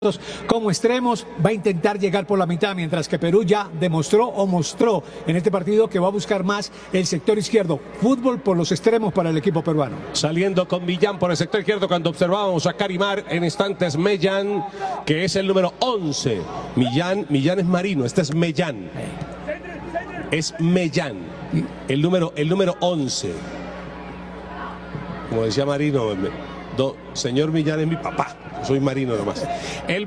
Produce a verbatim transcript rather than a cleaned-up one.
como extremos, va a intentar llegar por la mitad, mientras que Perú ya demostró o mostró en este partido que va a buscar más el sector izquierdo. Fútbol por los extremos para el equipo peruano. Saliendo con Millán por el sector izquierdo cuando observábamos a Carimar, en instantes Mellán, que es el número once. Millán, Millán es Marino, este es Mellán. Es Mellán, el número, el número once. Como decía Marino, do, señor Millán es mi papá, soy Marino nomás. El